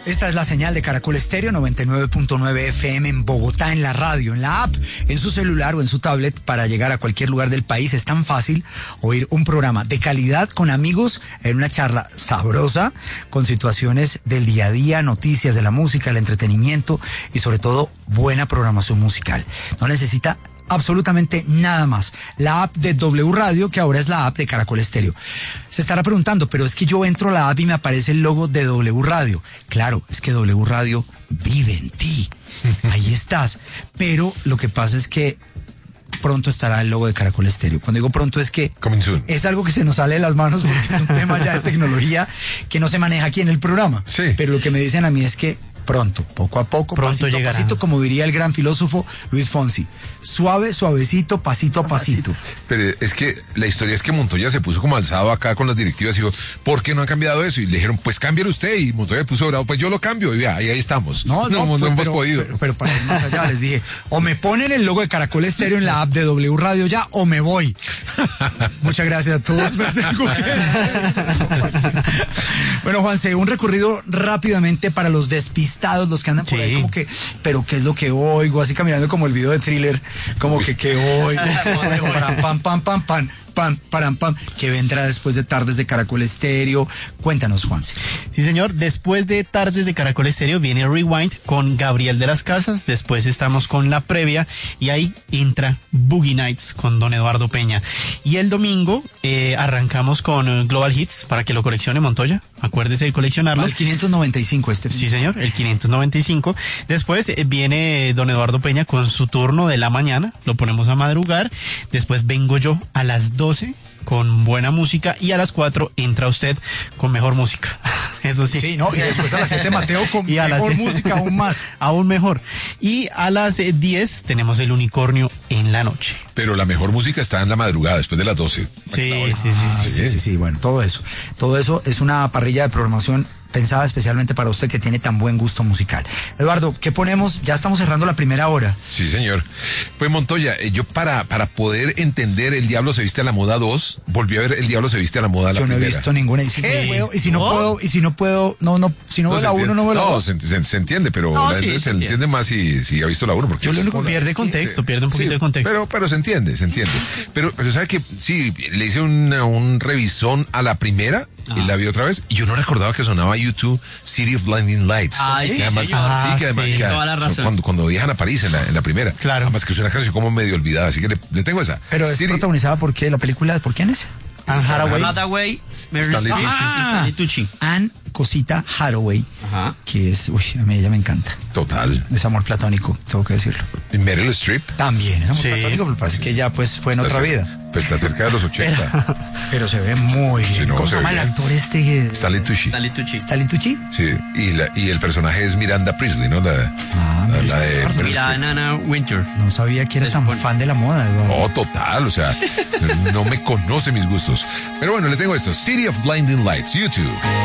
Esta es la señal de Caracol Estéreo 99.9 FM en Bogotá, en la radio, en la app, en su celular o en su tablet para llegar a cualquier lugar del país. Es tan fácil oír un programa de calidad con amigos en una charla sabrosa con situaciones del día a día, noticias de la música, el entretenimiento y sobre todo buena programación musical. No necesita absolutamente nada más. La app de W Radio, que ahora es la app de Caracol Estéreo. Se estará preguntando, pero es que yo entro a la app y me aparece el logo de W Radio. Claro, es que W Radio vive en ti. Ahí estás. Pero lo que pasa es que pronto estará el logo de Caracol Estéreo. Cuando digo pronto es que es algo que se nos sale de las manos porque es un tema ya de tecnología que no se maneja aquí en el programa. Sí. Pero lo que me dicen a mí es que pronto, poco a poco, pronto pasito llegará. a pasito, como diría el gran filósofo Luis Fonsi. Suave, suavecito, pasito a pasito. Pero es que la historia es que Montoya se puso como alzado acá con las directivas y dijo, ¿por qué no han cambiado eso? Y le dijeron, pues cámbialo usted. Y Montoya puso bravo, pues yo lo cambio. Y ahí estamos. No hemos podido. Pero para ir más allá, les dije, o me ponen el logo de Caracol Estéreo en la app de W Radio ya, o me voy. Muchas gracias a todos. Bueno, Juanse, un recorrido rápidamente para los despistados, los que andan por ahí como que, pero ¿qué es lo que oigo? Así caminando como el video de Thriller, como que ¿qué oigo? Pam, pam, pam, pam. Pam, param, pam, que vendrá después de Tardes de Caracol Estéreo. Cuéntanos, Juanse. Sí, señor, después de Tardes de Caracol Estéreo viene Rewind con Gabriel de las Casas, después estamos con la previa y ahí entra Boogie Nights con Don Eduardo Peña. Y el domingo arrancamos con Global Hits para que lo coleccione Montoya, acuérdese de coleccionarlo. El 595 Sí, señor, el 595. Después viene Don Eduardo Peña con su turno de la mañana, lo ponemos a madrugar, después vengo yo a las 12 con buena música y a las 4 entra usted con mejor música. Eso sí. Sí, ¿no? Y después a las 7 Mateo con mejor música aún más. Aún mejor. Y a las 10 tenemos el Unicornio en la noche. Pero la mejor música está en la madrugada, después de las 12. Sí, bueno, todo eso. Todo eso es una parrilla de programación pensada especialmente para usted que tiene tan buen gusto musical. Eduardo, ¿qué ponemos? Ya estamos cerrando la primera hora. Sí, señor. Pues Montoya, yo para poder entender El Diablo se viste a la moda 2, volví a ver El Diablo se viste a la moda la primera. Yo no he visto ninguna. Y si no puedo, si no veo la 1, no veo la 2. No, se entiende, pero se entiende más si ha visto la 1. Yo lo único que pierde contexto, pierde un poquito de contexto. Pero se entiende. Pero ¿sabe que sí, le hice un revisón a la primera y la vi otra vez y yo no recordaba que sonaba YouTube City of Blinding Lights. Ay, sí, además, señor. que además, sí, toda la razón. Cuando viajan a París en la primera. Claro. Además que es una canción como medio olvidada, así que le tengo esa. Pero es protagonizada por qué, la película, ¿por quién es? Anne Hathaway, Meryl Streep y Stanley Tucci. Anne Cosita Hathaway, que es, a mí ella me encanta. Total. Es amor platónico, tengo que decirlo. ¿Y Meryl Streep? También es amor platónico, pero parece que ella pues fue en otra vida. Pues está cerca de los 80. Pero se ve muy bien. Sí, no, ¿Cómo se llama el actor este? Stanley Tucci. ¿Stanley Tucci? Sí, y el personaje es Miranda Priestley, ¿no? La de Mira, Nana Winter. No sabía que era tan fan de la moda, Eduardo. No, total, o sea, no me conoce mis gustos. Pero bueno, le tengo esto, City of Blinding Lights, YouTube.